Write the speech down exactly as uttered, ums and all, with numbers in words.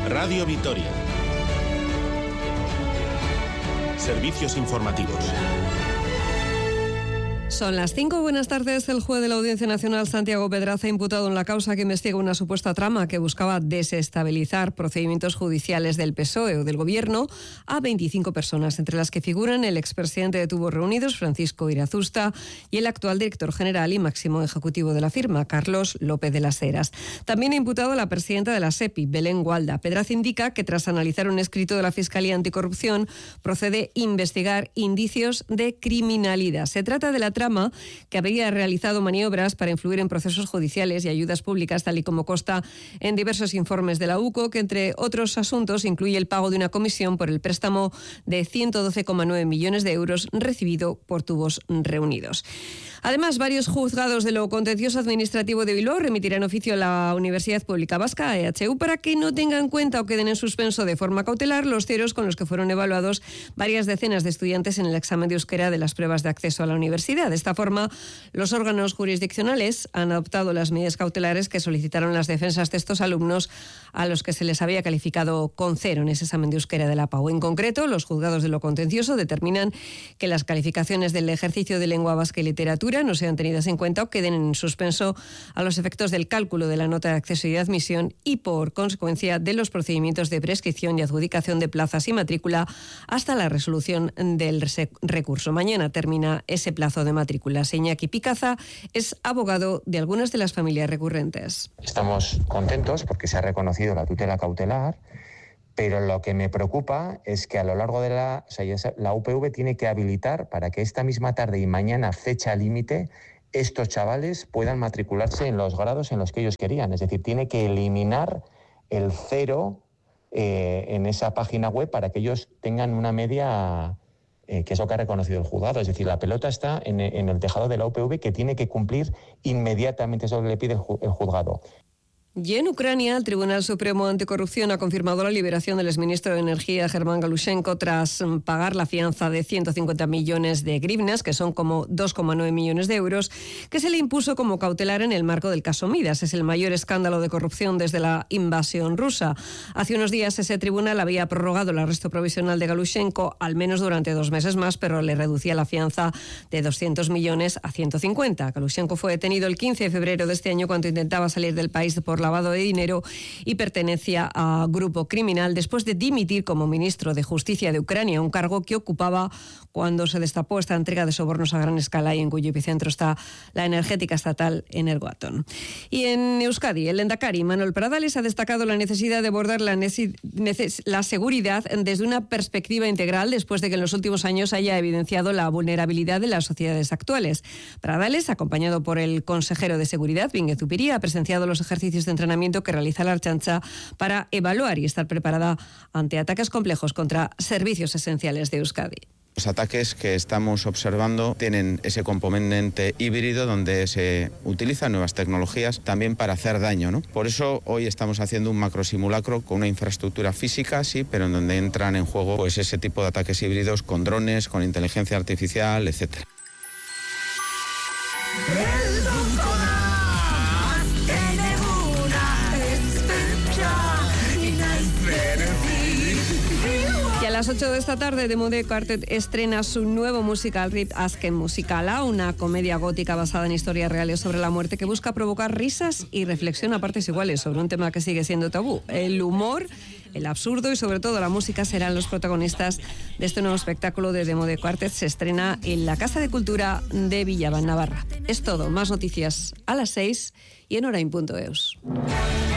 Radio Vitoria. Servicios informativos. Son las cinco. Buenas tardes. El juez de la Audiencia Nacional, Santiago Pedraza, ha imputado en la causa que investiga una supuesta trama que buscaba desestabilizar procedimientos judiciales del P S O E o del Gobierno a veinticinco personas, entre las que figuran el expresidente de Tubos Reunidos, Francisco Irazusta, y el actual director general y máximo ejecutivo de la firma, Carlos López de las Heras. También ha imputado a la presidenta de la SEPI, Belén Gualda. Pedraza indica que tras analizar un escrito de la Fiscalía Anticorrupción, procede a investigar indicios de criminalidad. Se trata de la trama que habría realizado maniobras para influir en procesos judiciales y ayudas públicas, tal y como consta en diversos informes de la U C O, que entre otros asuntos incluye el pago de una comisión por el préstamo de ciento doce coma nueve millones de euros recibido por Tubos Reunidos. Además, varios juzgados de lo contencioso administrativo de Bilbao remitirán oficio a la Universidad Pública Vasca, E H U, para que no tenga en cuenta o queden en suspenso de forma cautelar los ceros con los que fueron evaluados varias decenas de estudiantes en el examen de euskera de las pruebas de acceso a la universidad. De esta forma, los órganos jurisdiccionales han adoptado las medidas cautelares que solicitaron las defensas de estos alumnos a los que se les había calificado con cero en ese examen de euskera de la P A U. En concreto, los juzgados de lo contencioso determinan que las calificaciones del ejercicio de lengua vasca y literatura no sean tenidas en cuenta o queden en suspenso a los efectos del cálculo de la nota de acceso y de admisión y, por consecuencia, de los procedimientos de prescripción y adjudicación de plazas y matrícula hasta la resolución del recurso. Mañana termina ese plazo de matrícula. Iñaki Picaza es abogado de algunas de las familias recurrentes. Estamos contentos porque se ha reconocido la tutela cautelar, pero lo que me preocupa es que a lo largo de la... O sea, la U P V tiene que habilitar para que esta misma tarde y mañana, fecha límite, estos chavales puedan matricularse en los grados en los que ellos querían. Es decir, tiene que eliminar el cero eh, en esa página web para que ellos tengan una media... Eh, que es lo que ha reconocido el juzgado. Es decir, la pelota está en, en el tejado de la U P V, que tiene que cumplir inmediatamente eso que le pide el, ju- el juzgado. Y en Ucrania, el Tribunal Supremo Anticorrupción ha confirmado la liberación del exministro de Energía, Germán Galushenko, tras pagar la fianza de ciento cincuenta millones de grivnas, que son como dos coma nueve millones de euros, que se le impuso como cautelar en el marco del caso Midas. Es el mayor escándalo de corrupción desde la invasión rusa. Hace unos días ese tribunal había prorrogado el arresto provisional de Galushenko, al menos durante dos meses más, pero le reducía la fianza de doscientos millones a ciento cincuenta. Galushenko fue detenido el quince de febrero de este año cuando intentaba salir del país por la lavado de dinero y pertenencia a grupo criminal después de dimitir como ministro de Justicia de Ucrania, un cargo que ocupaba cuando se destapó esta entrega de sobornos a gran escala y en cuyo epicentro está la energética estatal Energoatom. Y en Euskadi, el lehendakari Manuel Pradales ha destacado la necesidad de abordar la, nece- neces- la seguridad desde una perspectiva integral después de que en los últimos años haya evidenciado la vulnerabilidad de las sociedades actuales. Pradales, acompañado por el consejero de Seguridad, Bingen Zupiria, ha presenciado los ejercicios de entrenamiento que realiza la Ertzaintza para evaluar y estar preparada ante ataques complejos contra servicios esenciales de Euskadi. Los ataques que estamos observando tienen ese componente híbrido donde se utilizan nuevas tecnologías también para hacer daño, ¿no? Por eso hoy estamos haciendo un macrosimulacro con una infraestructura física, sí, pero en donde entran en juego pues ese tipo de ataques híbridos con drones, con inteligencia artificial, etcétera. A las ocho de esta tarde, The Moody Quartet estrena su nuevo musical, Rip Asken Musicala, una comedia gótica basada en historias reales sobre la muerte que busca provocar risas y reflexión a partes iguales sobre un tema que sigue siendo tabú. El humor, el absurdo y sobre todo la música serán los protagonistas de este nuevo espectáculo de The Moody Quartet. Se estrena en la Casa de Cultura de Villaban, Navarra. Es todo. Más noticias a las seis y en orain punto eus.